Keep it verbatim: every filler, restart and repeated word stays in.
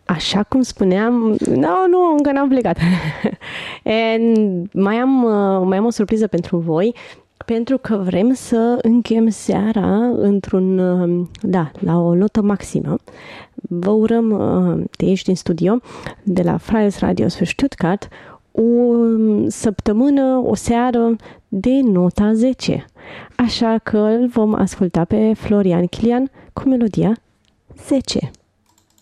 Așa cum spuneam, no, nu, încă n-am plecat. And mai am, mai am o surpriză pentru voi, pentru că vrem să încheiem seara într-un, da, la o notă maximă. Vă urăm de aici din studio, de la Freies Radio für Stuttgart, o săptămână, o seară de nota zece. Așa că îl vom asculta pe Florian Kilian cu melodia zece.